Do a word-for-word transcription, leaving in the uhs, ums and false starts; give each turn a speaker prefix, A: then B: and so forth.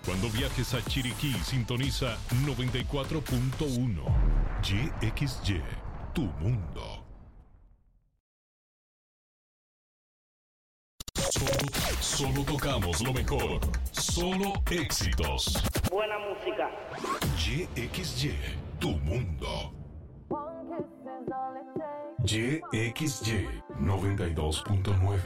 A: Cuando viajes a Chiriquí, sintoniza noventa y cuatro punto uno. Y X Y, tu mundo. Solo, solo tocamos lo mejor. Solo éxitos.
B: Buena música.
A: Y X Y, tu mundo. Y X Y noventa y dos punto nueve.